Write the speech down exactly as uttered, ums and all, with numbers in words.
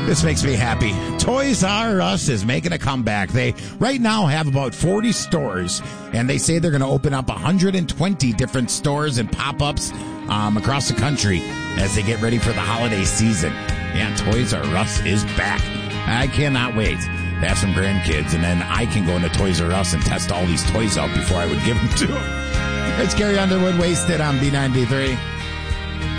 This makes me happy. Toys R Us is making a comeback. They right now have about forty stores, and they say they're going to open up one hundred twenty different stores and pop-ups um, across the country as they get ready for the holiday season. Yeah, Toys R Us is back. I cannot wait to have some grandkids, and then I can go into Toys R Us and test all these toys out before I would give them to them. It's Gary Underwood, Wasted on B ninety-three.